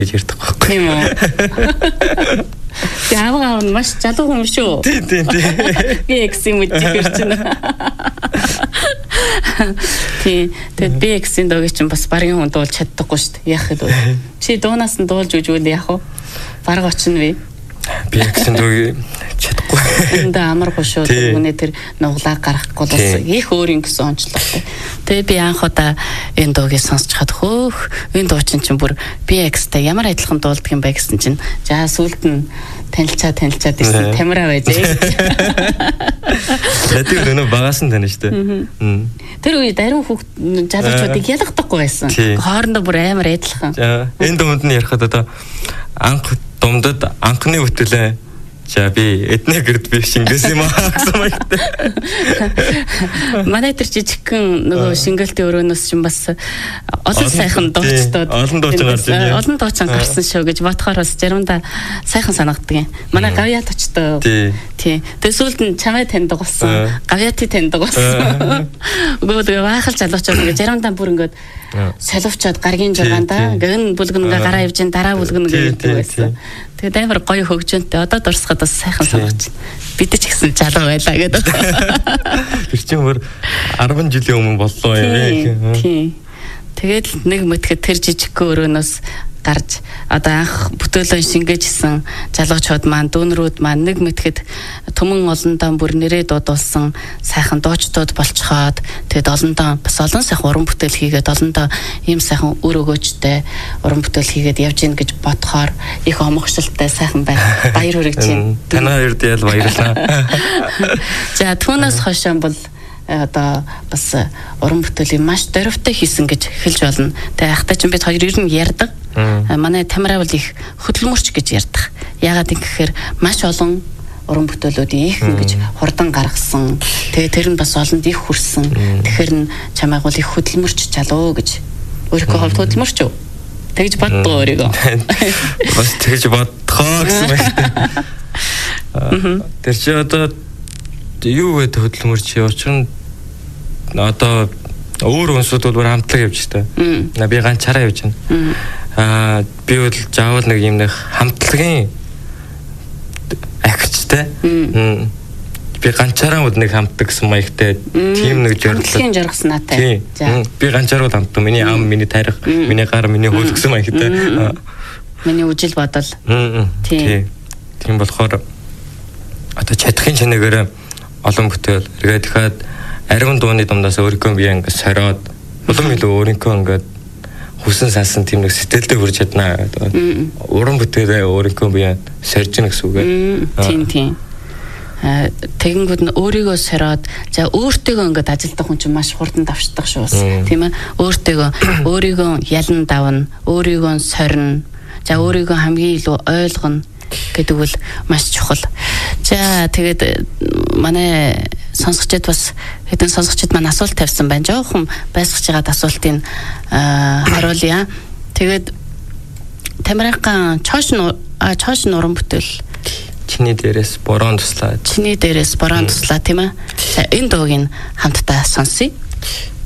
гэж ярьдаг байхгүй. Тийм үү. Яаваа маш залуу хүн шүү. Тийм. BX юм үжигэр чинь. Тийм. Тэгээд BX-ийн дууг чинь бас багийн хүн дуулж чаддаггүй шүү дээ. Яах вэ? Чи дуунаас нь дуулж үжгүүл яах вэ? Бараг очно вэ? BX-ийн дууг чадахгүй. Энд амаргүй шүү. Үнэ тэр нуглаа гаргахгүй л бас их өөр юм гэсэн онцлогтой. Тэгээ би анх удаа энэ дуугийг сонсч хад хөөх энэ дуу чинь бүр BX-тэй ямар адилхан дуулдаг юм бэ гэсэн чинь за сүлд нь танилцаад ирсэн тамира байж. Тэд өнөө багаас нь таних шүү дээ. Тэр үед ариун хүүхд залуучуудыг ялгахдаггүй байсан. Хоорондоо бүр амар адилхан. Энэ дунд нь ярихад одоо анх думдад анхны бүтээлээ за би эднэ гэрд би шингээс юм аа гэсэн маягтай. Манай тэр жижигхэн нөгөө шингэлтийн өрөөнөөс чинь бас олон сайхан дуучдод олон дуучин гарсан шүү гэж бодохоор бас заримдаа сайхан санагддаг юм. Манай гавьяат очтой. Тий. Тэгээ сүүлд нь чамайг таньдаг болсон. Гавьяатыг таньдаг болсон. Өгөөдөө баахал залуучууд ингэ заримдаа бүр ингэ соловчоод гаргийн жургаандаа гэн бүлгэнгээ гараа ивжин дараа бүлгэнгээ гэдэг байсан. Тэгээд амар гоё хөгжөнтэй одоо дурсахад бас сайхан санагч. Бид ч гэсэн залуу байлаа гэдэг. Тэр чинь өөр 10 жилийн өмнө боллоо юм. Тийм. Тэгээд нэг мэтгэд тэр жижигхэн өрөөнөөс гарч одоо анх бүтээлэн шингээжсэн залуучууд маань дүүнрүүд маань нэг мэтгэд түмэн олондоо бүр нэрээ дуудулсан сайхан дуучдууд болцохоод тэгэд олондоо бас олон сайхан уран бүтээл хийгээд олондоо ийм сайхан өр өгөөжтэй уран бүтээл хийгээд явж гин гэж бодохоор их омогшилтай сайхан баяр хүрэж байна. Танаа өрд ял баярлалаа. За түүнээс хойшоо бол одоо бас уран бүтээлийг маш дөрөвтэй хийсэн гэж хэлж болно. Тэгээ ахтай ч бид хоёр ер нь ярьдаг. Манай Тамира бол их хөдөлмөрч гэж ярьдаг. Яагаад гэхээр маш олон уран бүтээлүүдийн их ингэж хурдан гаргасан. Тэгээ тэр нь бас олонд их хүрсэн. Тэгэхээр нь чамайг бол их хөдөлмөрч залуу гэж өөрийнхөө хувьд хөдөлмөрч юу? Тэгж боддог өөрийгөө. Бас тэгж бодхоо гэсэн байна. Тэр чи одоо юу гэдэг хөдөлмөрч учир нь одоо өөр өнсүүд бол хамтлаг явж та. Би ганцаараа явж байна. Би бол заавал нэг юм нэг хамтлагийн агчтай. Би ганцаараа бол нэг хамтдаг гэсэн маягтай тийм нэг зорилго. Хамтлагийн жаргас наатай. За. Би ганцаараа бол хамтдаг. Миний ам, миний тарих, миний гар, миний хөл гэсэн маягтай. Миний үжил бодол. Тийм. Тийм болохоор одоо чадахын чанараар олон бүтээл эргээд дахиад ариун дууны дундаас өөрийнхөө бие ингээд сороод улам илүү өөрийнхөө ингээд хүсэн сансан тийм нэг сэтгэлдээ хүрч чадна гэдэг. Уран бүтээлээ өөрийнхөө бие сорж гин гэсэн үг ээ. Тийм. Тэгэнгүүт нь өөрийгөө сороод за өөртөөгөө ингээд ажилдах хүн чинь маш хурдан давшдаг шүү бас. Тийм ээ. Өөрийгөө ялан давна, өөрийгөө сорно. За өөрийгөө хамгийн илүү ойлгоно гэдэг бол маш чухал. За тэгээд манай сонсогчид бас хэдэн сонсогчид маань асуулт тавьсан байна. Жоохон байсгаж байгаад асуултыг хариулъя. Тэгээд Тамирын чоош нуран бүтээл чиний дээрээс борон туслаа. Тийм ээ. За энэ дууг хамтдаа сонсъё.